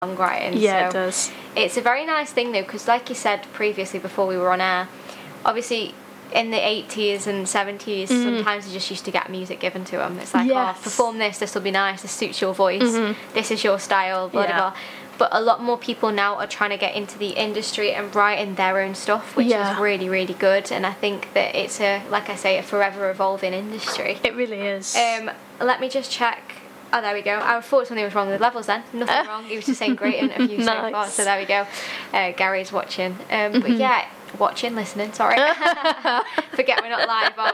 songwriting. Yeah, so it does. It's a very nice thing though, because like you said previously before we were on air, obviously in the 80s and 70s, sometimes they just used to get music given to them. It's like, Yes. oh, perform this will be nice, this suits your voice, this is your style, blah, blah, blah. But a lot more people now are trying to get into the industry and writing their own stuff, which is really, really good. And I think that it's like I say, a forever evolving industry. It really is. Let me just check. Oh, there we go. I thought something was wrong with the levels then. Nothing wrong. He was just saying great interview so far. So there we go. Gary's watching. But yeah, listening, sorry. Forget we're not live, are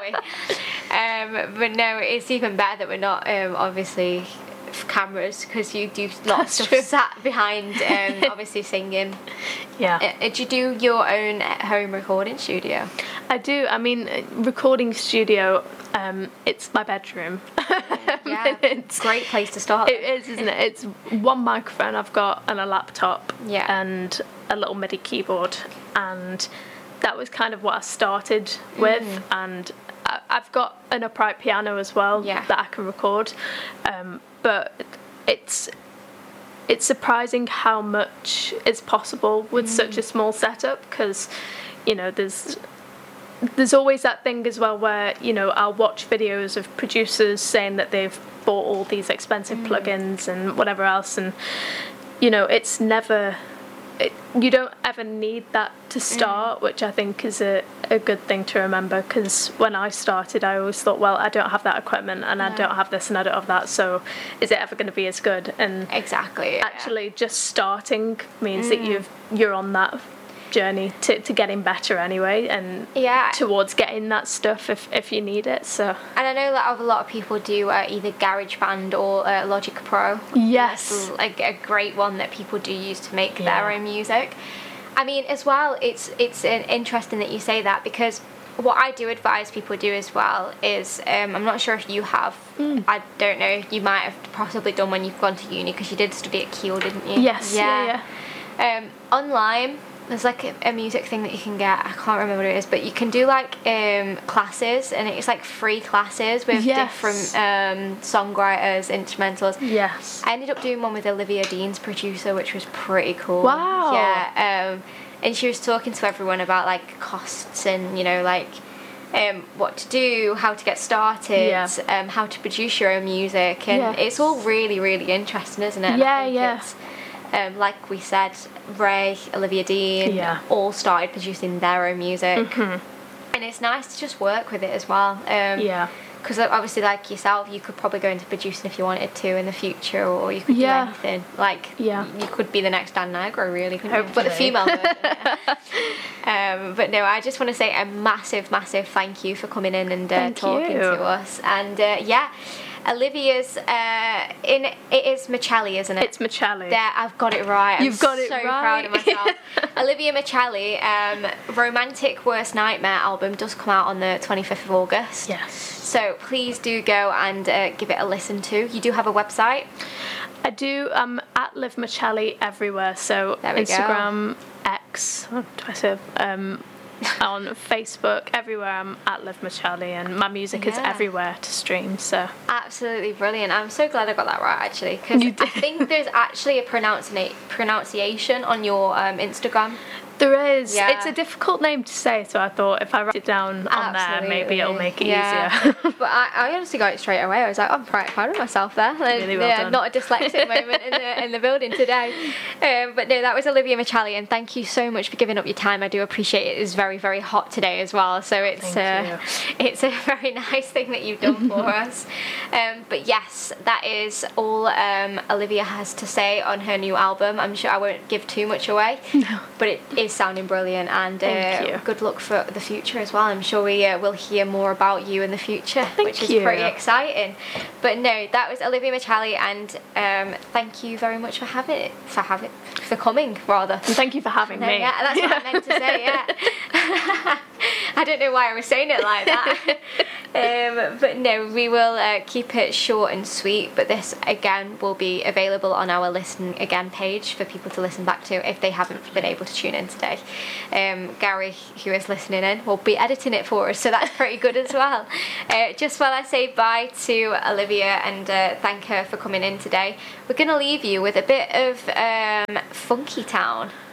we? But no, it's even better that we're not, obviously, cameras, because you do lots of stuff sat behind, obviously singing. Yeah. Do you do your own home recording studio? I do. I mean, recording studio, it's my bedroom. Yeah, it's a great place to start. It is, isn't it? It's one microphone I've got and a laptop and a little MIDI keyboard, and that was kind of what I started with. And I've got an upright piano as well that I can record, but it's surprising how much is possible with such a small setup, because you know there's always that thing as well where, you know, I'll watch videos of producers saying that they've bought all these expensive plugins and whatever else, and you know, it's never, you don't ever need that to start, which I think is a good thing to remember, because when I started I always thought, well, I don't have that equipment and I don't have this and I don't have that, so is it ever going to be as good? And actually just starting means that you're on that journey to getting better anyway, and towards getting that stuff if you need it. So, and I know that a lot of people do either GarageBand or Logic Pro. Yes, that's like a great one that people do use to make their own music. I mean, as well, it's interesting that you say that, because what I do advise people do as well is, I'm not sure if you have, I don't know, you might have possibly done when you've gone to uni, because you did study at Keele, didn't you? Yes. Yeah. Online, there's like a music thing that you can get, I can't remember what it is, but you can do like classes, and it's like free classes with different songwriters, instrumentals. Yes. I ended up doing one with Olivia Dean's producer, which was pretty cool. Wow. Yeah. And she was talking to everyone about like costs and, you know, like what to do, how to get started, how to produce your own music, and it's all really, really interesting, isn't it? It's, like we said, Ray, Olivia Dean, all started producing their own music, and it's nice to just work with it as well. Because obviously, like yourself, you could probably go into producing if you wanted to in the future, or you could do anything. Like, you could be the next Dan Nigro, really, couldn't you? But the female version. But no, I just want to say a massive, massive thank you for coming in and talking to us. And Olivia's it is Michelli, isn't it? It's Michelli. There, I've got it right. You've got it right. So proud of myself. Olivia Michelli, Romantic Worst Nightmare album does come out on the 25th of August. Yes. So please do go and give it a listen to. You do have a website? I do. At Liv Michelli everywhere. So Instagram, X, Twitter, on Facebook, everywhere I'm at Liv Michelli, and my music is everywhere to stream. So absolutely brilliant. I'm so glad I got that right, actually, because I think there's actually a pronunciation on your Instagram. There is. It's a difficult name to say, so I thought if I write it down on there, maybe it'll make it easier. But I honestly got it straight away. I was like, I'm quite proud of myself there. Really well done. Not a dyslexic moment in the building today. But no, that was Olivia Michelli, and thank you so much for giving up your time. I do appreciate it. It's very, very hot today as well, so it's a very nice thing that you've done for us. But yes, that is all Olivia has to say on her new album. I'm sure I won't give too much away, but it is sounding brilliant, and good luck for the future as well. I'm sure we will hear more about you in the future, which is pretty exciting. But no, that was Olivia Michelli, and thank you very much for coming, rather. And thank you for having me. Yeah, that's what I meant to say. Yeah. I don't know why I was saying it like that. But no, we will keep it short and sweet, but this again will be available on our Listen Again page for people to listen back to if they haven't been able to tune in today. Gary, who is listening in, will be editing it for us, so that's pretty good as well. Just while I say bye to Olivia and thank her for coming in today, we're going to leave you with a bit of Funky Town.